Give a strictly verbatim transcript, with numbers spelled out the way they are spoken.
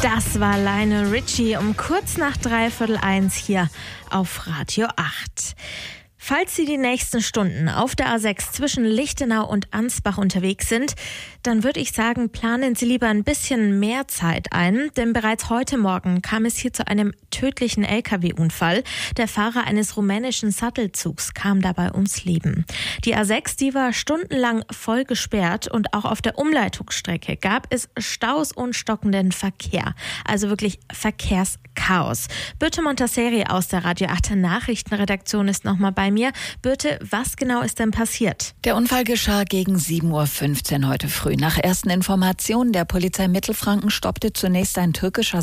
Das war Lionel Richie um kurz nach dreiviertel eins hier auf Radio acht. Falls Sie die nächsten Stunden auf der A sechs zwischen Lichtenau und Ansbach unterwegs sind, dann würde ich sagen, planen Sie lieber ein bisschen mehr Zeit ein, denn bereits heute Morgen kam es hier zu einem tödlichen L K W-Unfall. Der Fahrer eines rumänischen Sattelzugs kam dabei ums Leben. Die A sechs, die war stundenlang voll gesperrt und auch auf der Umleitungsstrecke gab es Staus und stockenden Verkehr. Also wirklich Verkehrschaos. Birte Montasseri aus der Radio acht Nachrichtenredaktion ist nochmal bei mir. Birte, was genau ist denn passiert? Der Unfall geschah gegen sieben Uhr fünfzehn heute früh. Nach ersten Informationen der Polizei Mittelfranken stoppte zunächst ein türkischer